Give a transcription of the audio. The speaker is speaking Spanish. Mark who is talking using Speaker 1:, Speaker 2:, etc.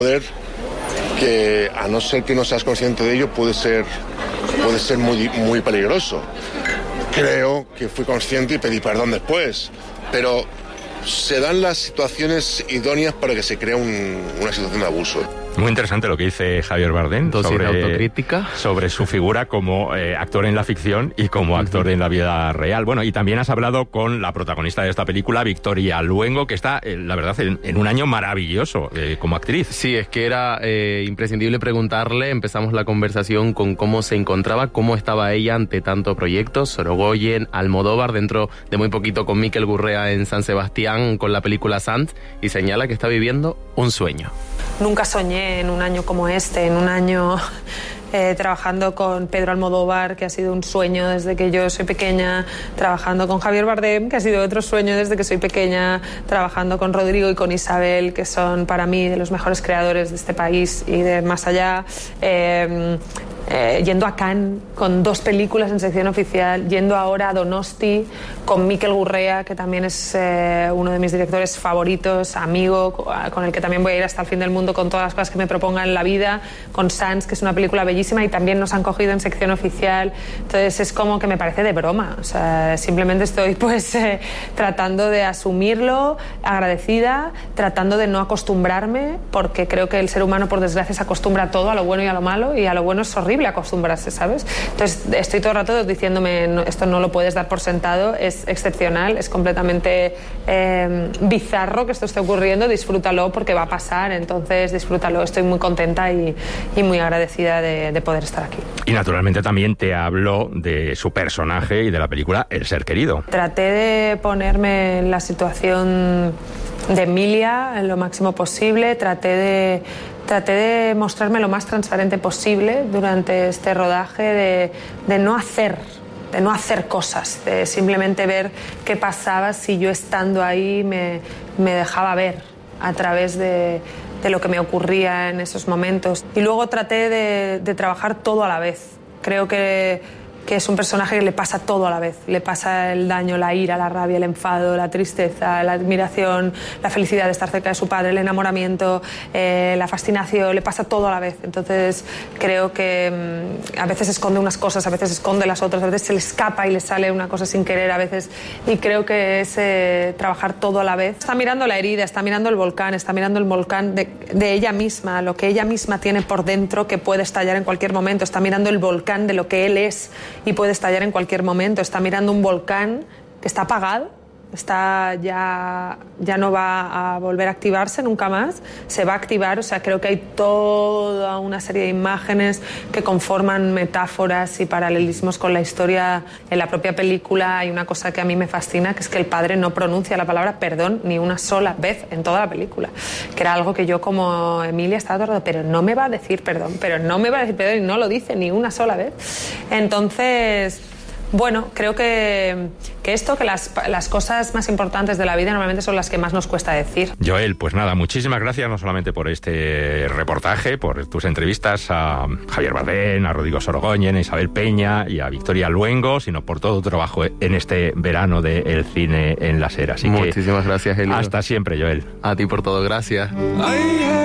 Speaker 1: Poder que, a no ser que no seas consciente de ello, puede ser muy peligroso. Creo que fui consciente y pedí perdón después, pero se dan las situaciones idóneas para que se cree una situación de abuso.
Speaker 2: Muy interesante lo que dice Javier Bardem
Speaker 3: sobre autocrítica,
Speaker 2: sobre su figura como actor en la ficción y como actor en la vida real. Bueno, y también has hablado con la protagonista de esta película, Victoria Luengo, que está, la verdad, en un año maravilloso como actriz.
Speaker 3: Sí, es que era imprescindible preguntarle. Empezamos la conversación con cómo se encontraba, cómo estaba ella ante tanto proyecto. Sorogoyen, Almodóvar, dentro de muy poquito con Mikel Gurrea en San Sebastián con la película Sant, y señala que está viviendo un sueño.
Speaker 4: Nunca soñé en un año como este, en un año trabajando con Pedro Almodóvar, que ha sido un sueño desde que yo soy pequeña, trabajando con Javier Bardem, que ha sido otro sueño desde que soy pequeña, trabajando con Rodrigo y con Isabel, que son para mí de los mejores creadores de este país y de más allá. Yendo a Cannes con 2 películas en sección oficial, yendo ahora a Donosti con Mikel Gurrea, que también es uno de mis directores favoritos, amigo, con el que también voy a ir hasta el fin del mundo con todas las cosas que me proponga en la vida, con Sans, que es una película bellísima y también nos han cogido en sección oficial. Entonces es como que me parece de broma, o sea, simplemente estoy pues tratando de asumirlo, agradecida, tratando de no acostumbrarme, porque creo que el ser humano por desgracia se acostumbra a todo, a lo bueno y a lo malo, y a lo bueno es horrible acostumbrarse, ¿sabes? Entonces estoy todo el rato diciéndome, no, esto no lo puedes dar por sentado, es excepcional, es completamente bizarro que esto esté ocurriendo, disfrútalo porque va a pasar, entonces disfrútalo. Estoy muy contenta y muy agradecida de poder estar aquí.
Speaker 2: Y naturalmente también te hablo de su personaje y de la película El ser querido.
Speaker 4: Traté de ponerme en la situación de Emilia en lo máximo posible, traté de mostrarme lo más transparente posible durante este rodaje, de no hacer cosas, de simplemente ver qué pasaba si yo estando ahí me dejaba ver a través de lo que me ocurría en esos momentos. Y luego traté de trabajar todo a la vez. Creo que es un personaje que le pasa todo a la vez. Le pasa el daño, la ira, la rabia, el enfado, la tristeza, la admiración, la felicidad de estar cerca de su padre, el enamoramiento, la fascinación, le pasa todo a la vez. Entonces creo que a veces esconde unas cosas, a veces esconde las otras, a veces se le escapa y le sale una cosa sin querer a veces. Y creo que es trabajar todo a la vez. Está mirando la herida, está mirando el volcán de ella misma, lo que ella misma tiene por dentro que puede estallar en cualquier momento. Está mirando el volcán de lo que él es y puede estallar en cualquier momento. Está mirando un volcán que está apagado, ya no va a volver a activarse nunca más, se va a activar. O sea, creo que hay toda una serie de imágenes que conforman metáforas y paralelismos con la historia. En la propia película hay una cosa que a mí me fascina, que es que el padre no pronuncia la palabra perdón ni una sola vez en toda la película, que era algo que yo como Emilia estaba todo el rato, pero no me va a decir perdón, y no lo dice ni una sola vez. Entonces, bueno, creo que las cosas más importantes de la vida normalmente son las que más nos cuesta decir.
Speaker 2: Joel, pues nada, muchísimas gracias no solamente por este reportaje, por tus entrevistas a Javier Bardem, a Rodrigo Sorogoyen, a Isabel Peña y a Victoria Luengo, sino por todo tu trabajo en este verano del cine en la SER. Así
Speaker 3: muchísimas gracias, Elio.
Speaker 2: Hasta siempre, Joel.
Speaker 3: A ti por todo, gracias.